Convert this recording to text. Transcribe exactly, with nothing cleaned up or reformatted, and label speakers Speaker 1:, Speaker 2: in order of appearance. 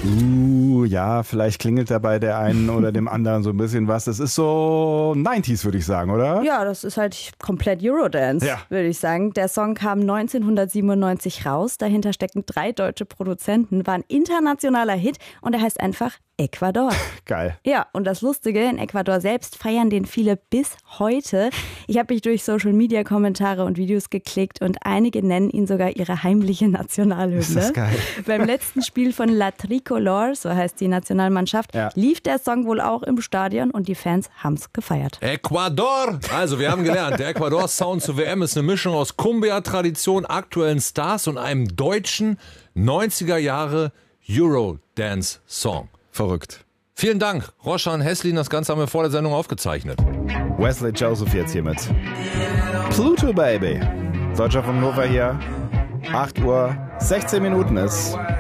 Speaker 1: Uh, ja, vielleicht klingelt da bei der einen oder dem anderen so ein bisschen was. Das ist so neunziger, würde ich sagen, oder?
Speaker 2: Ja, das ist halt komplett Eurodance, ja. würde ich sagen. Der Song kam neunzehnhundertsiebenundneunzig raus. Dahinter stecken drei deutsche Produzenten, war ein internationaler Hit und er heißt einfach Ecuador.
Speaker 1: Geil.
Speaker 2: Ja, und das Lustige, in Ecuador selbst feiern den viele bis heute. Ich habe mich durch Social-Media-Kommentare und Videos geklickt und einige nennen ihn sogar ihre heimliche Nationalhymne.
Speaker 1: Ist das geil.
Speaker 2: Beim letzten Spiel von La Tricolor, so heißt die Nationalmannschaft, ja. lief der Song wohl auch im Stadion und die Fans haben es gefeiert.
Speaker 3: Ecuador! Also, wir haben gelernt, der Ecuador-Sound zur W M ist eine Mischung aus Cumbia-Tradition, aktuellen Stars und einem deutschen neunziger Jahre Eurodance-Song.
Speaker 1: Verrückt.
Speaker 3: Vielen Dank, Roshan Heslin. Das Ganze haben wir vor der Sendung aufgezeichnet.
Speaker 1: Wesley Joseph jetzt hier mit Pluto Baby. Deutscher von Hannover hier. acht Uhr, sechzehn Minuten ist.